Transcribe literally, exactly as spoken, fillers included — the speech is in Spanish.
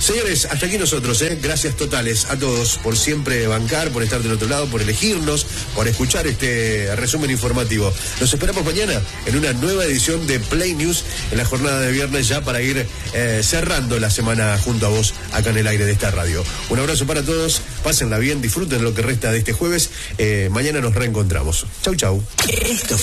Señores, hasta aquí nosotros, ¿eh? Gracias totales a todos por siempre bancar, por estar del otro lado, por elegirnos, por escuchar este resumen informativo. Los esperamos mañana en una nueva edición de Play News en la jornada de viernes, ya para ir eh, cerrando la semana junto a vos acá en el aire de esta radio. Un abrazo para todos, pásenla bien, disfruten lo que resta de este jueves. Eh, mañana nos reencontramos. Chau, chau. Esto